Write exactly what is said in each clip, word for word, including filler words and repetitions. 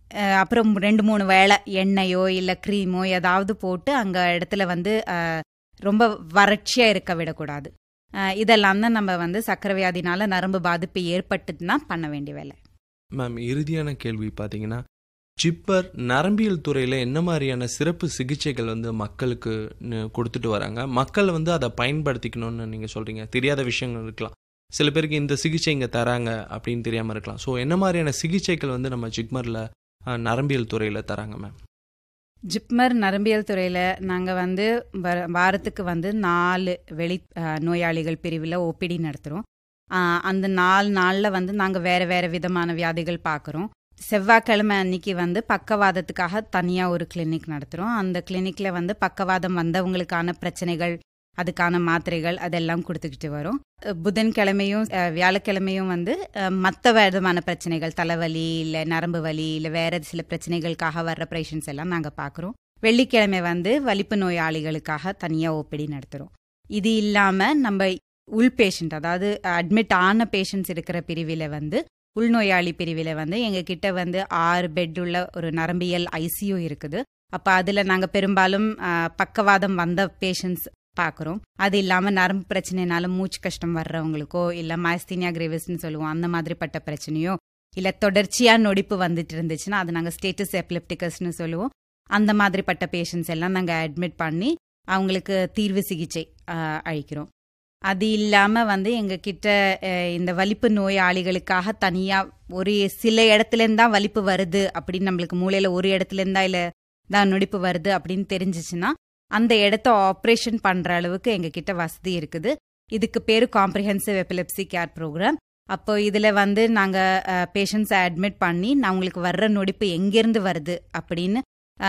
அஹ், அப்புறம் ரெண்டு மூணு வேளை எண்ணெயோ இல்லை க்ரீமோ ஏதாவது போட்டு அங்கே இடத்துல வந்து அஹ், ரொம்ப வறட்சியாக இருக்க விடக்கூடாது. அஹ், இதெல்லாம் தான் நம்ம வந்து சர்க்கரை வியாதினால நரம்பு பாதிப்பு ஏற்பட்டுன்னா பண்ண வேண்டிய வேலை. மேம், இறுதியான கேள்வி பார்த்தீங்கன்னா, ஜிப்மர் நரம்பியல் துறையில் என்ன மாதிரியான சிறப்பு சிகிச்சைகள் வந்து மக்களுக்கு ந- கொடுத்துட்டு வராங்க? மக்கள் வந்து அதை பயன்படுத்திக்கணும்னு நீங்கள் சொல்கிறீங்க. தெரியாத விஷயங்கள் இருக்கலாம், சில பேருக்கு இந்த சிகிச்சை இங்கே தராங்க அப்படின்னு தெரியாமல் இருக்கலாம். ஸோ என்ன மாதிரியான சிகிச்சைகள் வந்து நம்ம ஜிப்மரில் நரம்பியல் துறையில் தராங்க மேம்? ஜிப்மர் நரம்பியல் துறையில் நாங்கள் வந்து வர வாரத்துக்கு வந்து நாலு வெளி அஹ், நோயாளிகள் பிரிவில் ஓபிடி நடத்துகிறோம். அந்த நாலு நாளில் வந்து நாங்கள் வேறு வேறு விதமான வியாதிகள் பார்க்குறோம். செவ்வாய்க்கிழமை அன்னைக்கு வந்து பக்கவாதத்துக்காக தனியாக ஒரு கிளினிக் நடத்துகிறோம். அந்த கிளினிக்கில் வந்து பக்கவாதம் வந்தவங்களுக்கான பிரச்சனைகள், அதுக்கான மாத்திரைகள் அதெல்லாம் கொடுத்துக்கிட்டு வரோம். அஹ், புதன்கிழமையும் அஹ், வியாழக்கிழமையும் வந்து மற்ற விதமான பிரச்சனைகள், தலைவலி இல்லை நரம்பு வலி இல்லை வேறு சில பிரச்சனைகளுக்காக வர்ற பேஷண்ட்ஸ் எல்லாம் நாங்கள் பார்க்குறோம். வெள்ளிக்கிழமை வந்து வலிப்பு நோயாளிகளுக்காக தனியாக ஓபிடி நடத்துகிறோம். இது இல்லாமல் நம்ம உள் பேஷண்ட், அதாவது அட்மிட் ஆன பேஷண்ட்ஸ் இருக்கிற பிரிவில் வந்து உள்நோயாளி பிரிவில் வந்து எங்ககிட்ட வந்து ஆறு பெட் உள்ள ஒரு நரம்பியல் ஐசியூ இருக்குது. அப்போ அதில் நாங்கள் பெரும்பாலும் அஹ், பக்கவாதம் வந்த பேஷண்ட்ஸ் பார்க்குறோம். அது இல்லாமல் நரம்பு பிரச்சனைனால மூச்சு கஷ்டம் வர்றவங்களுக்கோ இல்லை மாஸ்தீனியா கிரேவிஸ்ன்னு சொல்லுவோம், அந்த மாதிரிப்பட்ட பிரச்சனையோ இல்லை தொடர்ச்சியாக நொடிப்பு வந்துட்டு இருந்துச்சுன்னா அது நாங்கள் ஸ்டேட்டஸ் எப்லெப்டிகஸ்னு சொல்லுவோம். அந்த மாதிரிப்பட்ட பேஷண்ட்ஸ் எல்லாம் நாங்கள் அட்மிட் பண்ணி அவங்களுக்கு தீர்வு சிகிச்சை அஹ், அளிக்கிறோம். அது இல்லாமல் வந்து எங்ககிட்ட அஹ், இந்த வலிப்பு நோயாளிகளுக்காக தனியாக ஒரு சில இடத்துலேருந்து தான் வலிப்பு வருது அப்படின்னு நம்மளுக்கு மூளையில் ஒரு இடத்துலேருந்தா இல்லை தான் நொடிப்பு வருது அப்படின்னு தெரிஞ்சிச்சுன்னா அந்த இடத்த ஆப்ரேஷன் பண்ணுற அளவுக்கு எங்ககிட்ட வசதி இருக்குது. இதுக்கு பேர் காம்ப்ரிஹென்சிவ் எபிலெப்சி கேர் ப்ரோக்ராம். அப்போ இதில் வந்து நாங்கள் பேஷண்ட்ஸை அட்மிட் பண்ணி நான் உங்களுக்கு வர்ற நொடிப்பு எங்கேருந்து வருது அப்படின்னு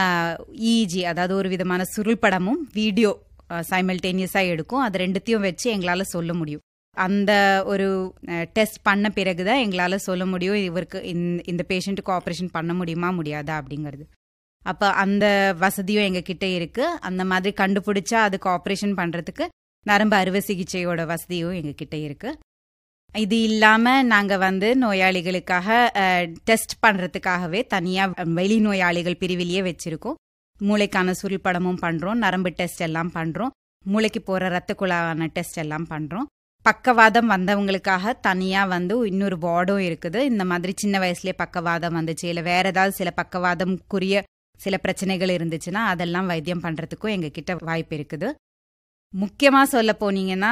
இஇஜி, அதாவது ஒரு விதமான சுருள் படமும் வீடியோ சைமல்டேனியஸாக எடுக்கும். அது ரெண்டுத்தையும் வச்சு எங்களால் சொல்ல முடியும். அந்த ஒரு டெஸ்ட் பண்ண பிறகு தான் எங்களால் சொல்ல முடியும் இவருக்கு இந்த இந்த பேஷண்ட்டுக்கு ஆப்ரேஷன் பண்ண முடியுமா முடியாதா அப்படிங்கிறது. அப்போ அந்த வசதியும் எங்ககிட்ட இருக்குது. அந்த மாதிரி கண்டுபிடிச்சா அதுக்கு ஆப்ரேஷன் பண்ணுறதுக்கு நரம்பு அறுவை சிகிச்சையோட வசதியும் எங்ககிட்ட இருக்குது. இது இல்லாமல் நாங்கள் வந்து நோயாளிகளுக்காக டெஸ்ட் பண்ணுறதுக்காகவே தனியாக வெளி நோயாளிகள் பிரிவிலேயே வச்சுருக்கோம். மூளைக்கான சுருள் படமும் பண்ணுறோம், நரம்பு டெஸ்ட் எல்லாம் பண்ணுறோம், மூளைக்கு போகிற ரத்த குழாவான டெஸ்ட் எல்லாம் பண்ணுறோம். பக்கவாதம் வந்தவங்களுக்காக தனியாக வந்து இன்னொரு வார்டும் இருக்குது. இந்த மாதிரி சின்ன வயசுலேயே பக்கவாதம் வந்துச்சு இல்லை வேறு ஏதாவது சில பக்கவாதம்க்குரிய சில பிரச்சனைகள் இருந்துச்சுன்னா அதெல்லாம் வைத்தியம் பண்ணுறதுக்கும் எங்ககிட்ட வாய்ப்பு இருக்குது. முக்கியமாக சொல்ல போனீங்கன்னா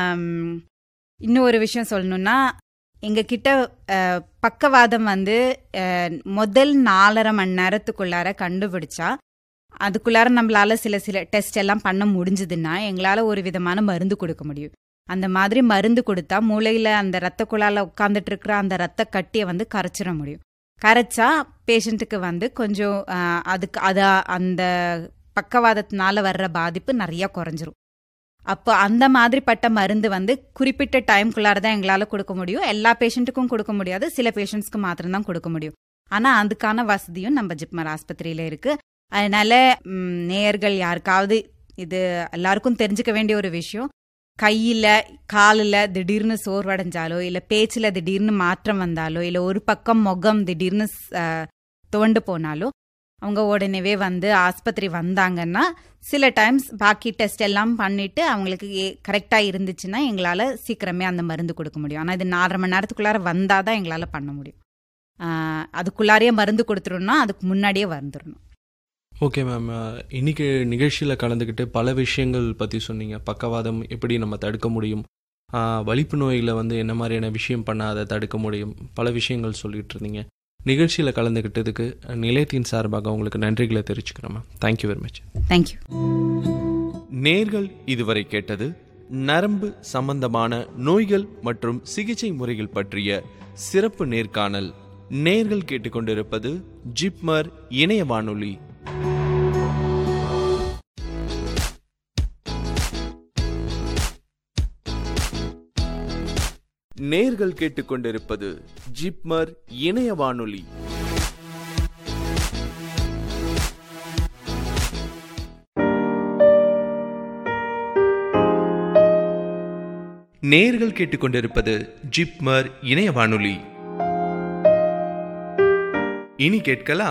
இன்னும் ஒரு விஷயம் சொல்லணுன்னா, எங்ககிட்ட பக்கவாதம் வந்து முதல் நாலரை மணி நேரத்துக்குள்ளார கண்டுபிடிச்சா அதுக்குள்ளார நம்மளால சில சில டெஸ்ட் எல்லாம் பண்ண முடிஞ்சதுன்னா எங்களால் ஒரு விதமான மருந்து கொடுக்க முடியும். அந்த மாதிரி மருந்து கொடுத்தா மூளையில் அந்த ரத்த குழாயில் உட்காந்துட்டு இருக்கிற அந்த ரத்த கட்டியை வந்து கரைச்சிட முடியும். கரைச்சா பேஷண்ட்டுக்கு வந்து கொஞ்சம் அதுக்கு அதை அந்த பக்கவாதத்தினால வர்ற பாதிப்பு நிறையா குறைஞ்சிரும். அப்போ அந்த மாதிரிப்பட்ட மருந்து வந்து குறிப்பிட்ட டைம்குள்ளார தான் எங்களால் கொடுக்க முடியும். எல்லா பேஷண்ட்டுக்கும் கொடுக்க முடியாது, சில பேஷண்ட்ஸ்க்கு மாத்திரம்தான் கொடுக்க முடியும். ஆனால் அதுக்கான வசதியும் நம்ம ஜிப்மர் ஆஸ்பத்திரியில் இருக்குது. அதனால நேயர்கள் யாருக்காவது, இது எல்லாருக்கும் தெரிஞ்சுக்க வேண்டிய ஒரு விஷயம், கையில் காலில் திடீர்னு சோர்வடைஞ்சாலோ இல்லை பேச்சில் திடீர்னு மாற்றம் வந்தாலோ இல்லை ஒரு பக்கம் முகம் திடீர்னு துவண்டு போனாலோ அவங்க உடனேவே வந்து ஆஸ்பத்திரி வந்தாங்கன்னா சில டைம்ஸ் பாக்கி டெஸ்ட் எல்லாம் பண்ணிட்டு அவங்களுக்கு கரெக்டாக இருந்துச்சுன்னா எங்களால் சீக்கிரமே அந்த மருந்து கொடுக்க முடியும். ஆனால் இது நாலரை மணி நேரத்துக்குள்ளார வந்தால் தான் எங்களால் பண்ண முடியும். அதுக்குள்ளாரையே மருந்து கொடுத்துருன்னா அதுக்கு முன்னாடியே வந்துடணும். ஓகே மேம், இன்னைக்கு நிகழ்ச்சியில் கலந்துக்கிட்டு பல விஷயங்கள் பற்றி சொன்னீங்க. பக்கவாதம் எப்படி நம்ம தடுக்க முடியும், வலிப்பு நோயில் வந்து என்ன மாதிரியான விஷயம் பண்ணால் அதை தடுக்க முடியும், பல விஷயங்கள் சொல்லிகிட்டு இருந்தீங்க. நிகழ்ச்சியில் கலந்துக்கிட்டதுக்கு நிலையத்தின் சார்பாக உங்களுக்கு நன்றிகளை தெரிவிச்சுக்கிறோம் ma'am. Thank you very much. Thank you. நேர்கள் இதுவரை கேட்டது நரம்பு சம்பந்தமான நோய்கள் மற்றும் சிகிச்சை முறைகள் பற்றிய சிறப்பு நேர்காணல். நேர்கள் கேட்டுக்கொண்டிருப்பது ஜிப்மர் இணைய வானொலி. நேர்கள் கேட்டுக்கொண்டிருப்பது ஜிப்மர் இணைய வானொலி. நேர்கள் கேட்டுக்கொண்டிருப்பது ஜிப்மர் இணைய வானொலி. இனி கேட்கலாம்